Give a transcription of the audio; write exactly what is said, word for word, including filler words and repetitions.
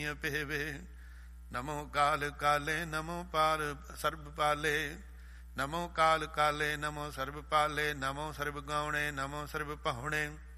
ਪੇਵੇ। ਨਮੋ ਕਾਲ ਕਾਲੇ ਨਮੋ ਪਾਲ ਸਰਬ ਪਾਲੇ। ਨਮੋ ਕਾਲ ਕਾਲੇ ਨਮੋ ਸਰਬ ਪਾਲੇ। ਨਮੋ ਸਰਬ ਗਾਉਣੇ ਨਮੋ ਸਰਬ ਪਾਹੁਣੇ।